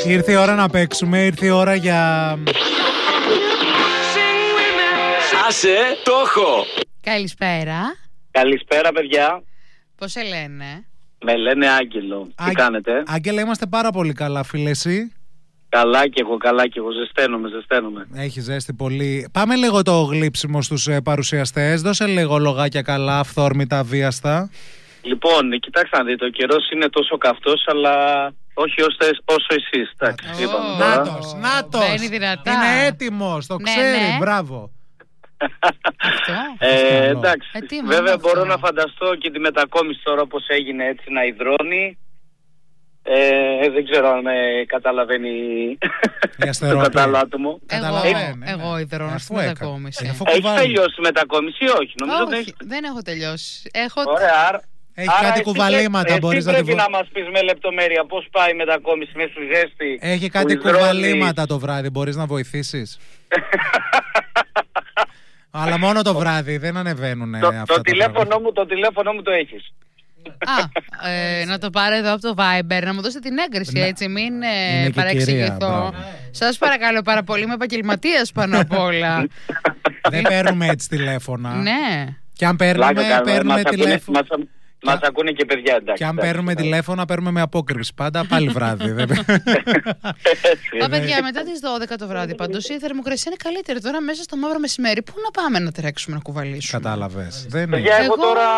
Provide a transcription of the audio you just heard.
Ήρθε η ώρα να παίξουμε, ήρθε η ώρα για... Άσε, το έχω. Καλησπέρα. Καλησπέρα, παιδιά. Πώς σε λένε? Με λένε Άγγελο. Τι κάνετε? Άγγελα, είμαστε πάρα πολύ καλά, φίλε, εσύ? Καλά κι εγώ, ζεσταίνομαι. Έχει ζέστη πολύ. Πάμε λίγο το γλύψιμο στους παρουσιαστές. Δώσε λίγο λογάκια καλά, αυθόρμητα, αβίαστα. Λοιπόν, κοιτάξτε να δείτε, ο καιρός είναι τόσο καυτός, αλλά όχι όσο εσείς. Νάτος. Μπαίνει δυνατά. Είναι έτοιμος, το ξέρει, μπράβο. Εντάξει, βέβαια μπορώ να φανταστώ και τη μετακόμιση τώρα όπως έγινε, έτσι να υδρώνει. Δεν ξέρω αν με καταλαβαίνει το κατάλληλο άτομο. Εγώ υδρώνω στη μετακόμιση. Έχει τελειώσει η μετακόμιση ή όχι? Όχι, δεν έχω τελειώσει. Ωραία, έχει κάτι κουβαλήματα, μπορείς να πρέπει να μας πεις με λεπτομέρεια πώς πάει η μετακόμιση μέσα στη ζέστη. Έχει κάτι κουβαλήματα το βράδυ, μπορείς να βοηθήσεις? Αλλά μόνο το βράδυ, δεν ανεβαίνουν αυτά. Το τηλέφωνο μου το έχεις. Να το πάρω εδώ από το Viber, να μου δώσετε την έγκριση, έτσι, μην παρεξηγηθώ. Σας παρακαλώ πάρα πολύ, είμαι επαγγελματίας πάνω απ' όλα. Δεν παίρνουμε έτσι τηλέφωνα. Ναι. Και αν παίρνουμε τηλέφωνα. Μας ακούνε και παιδιά, εντάξει. Και αν παίρνουμε τηλέφωνα, παίρνουμε με απόκρυψη. Πάντα πάλι βράδυ. Παιδιά, μετά τις 12 το βράδυ πάντως η θερμοκρασία είναι καλύτερη. Τώρα μέσα στο μαύρο μεσημέρι, πού να πάμε να τρέξουμε να κουβαλήσουμε? Κατάλαβες. Εγώ τώρα